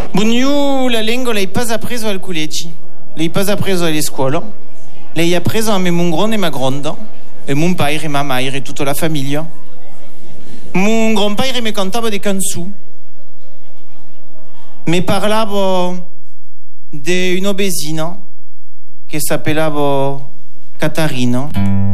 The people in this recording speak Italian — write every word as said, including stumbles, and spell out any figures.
Bugno la lingua l'hai pas appreso al collegi, l'hai pas appreso alle scuole, l'hai appreso a me mon grande e ma gronda, e mon padre e ma madre e tutta la famiglia. Mon grandpadre mi cantava dei canzoni, mi parlava di una besina che si appellava Catarina.